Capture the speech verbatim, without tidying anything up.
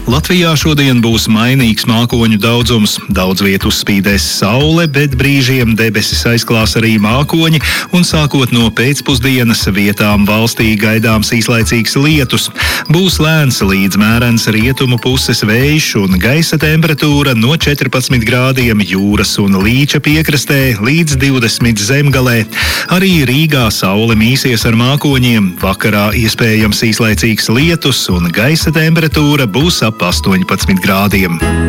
Latvijā šodien būs mainīgs mākoņu daudzums. Daudz vietu spīdēs saule, bet brīžiem debesis aizklās arī mākoņi, un sākot no pēcpusdienas vietām valstī gaidāms īslaicīgs lietus. Būs lēns līdz mērens rietumu puses vējš un gaisa temperatūra no četrpadsmit grādiem jūras un Līča piekrastē līdz divdesmit zemgalē. Arī Rīgā saule mīsies ar mākoņiem. Vakarā iespējams īslaicīgs lietus un gaisa temperatūra būs ap astoņpadsmit grādiem.